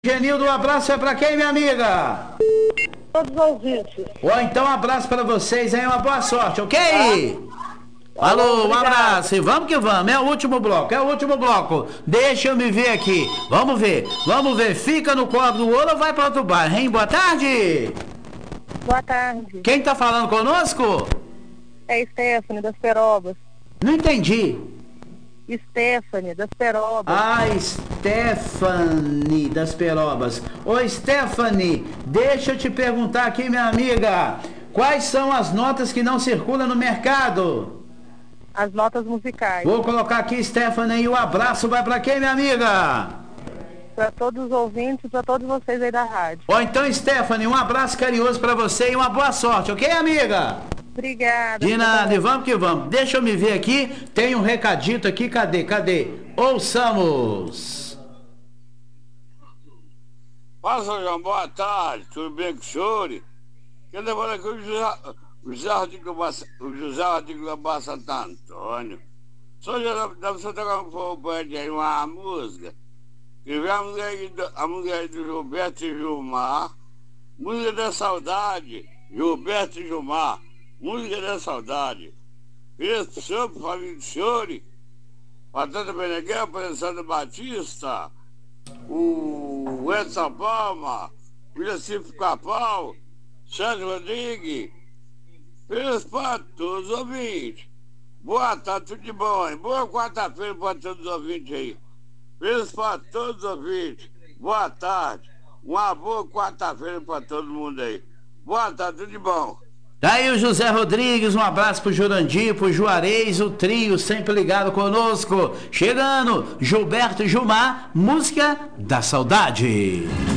Genildo, um abraço é pra quem, minha amiga? Todos os ouvintes. Então um abraço pra vocês, hein? Uma boa sorte, ok? Alô, um abraço, e vamos que vamos, é o último bloco, deixa eu me ver aqui, vamos ver, fica no colo do ouro ou vai para outro bairro, hein? Boa tarde! Boa tarde. Quem tá falando conosco? É Stephanie, das Perobas. Não entendi. Stephanie, das Perobas. Stephanie, das Perobas. Ô, Stephanie, deixa eu te perguntar aqui, minha amiga, quais são as notas que não circulam no mercado? As notas musicais. Vou colocar aqui, Stephanie, e o abraço vai pra quem, minha amiga? Para todos os ouvintes, para todos vocês aí da rádio. Então, Stephanie, um abraço carinhoso pra você e uma boa sorte, ok, amiga? Obrigada. De nada, e vamos que vamos. Deixa eu me ver aqui, tem um recadito aqui, cadê? Ouçamos. Passa, João, boa tarde, tudo bem com o senhor? Quem tá falando aqui é o José Rodrigo Gambá Santo Antônio. Só já dá pra você tocar um pouco aí uma música. Que vem a música aí do Gilberto e Gilmar, música da saudade, Gilberto e Gilmar, música da saudade. Fiz pro senhor, pro família do senhor, Patata Beneguel, Alessandro Batista, o Edson Palma, o Jacinto Capal, Sérgio Rodrigues, fiz para todos os ouvintes. Boa tarde, tudo de bom, hein? Boa quarta-feira para todos os ouvintes aí. Fiz para todos os ouvintes. Boa tarde. Uma boa quarta-feira para todo mundo aí. Boa tarde, tudo de bom. Tá aí o José Rodrigues, um abraço pro Jurandir, pro Juarez, o trio sempre ligado conosco. Chegando, Gilberto e Gilmar, música da saudade.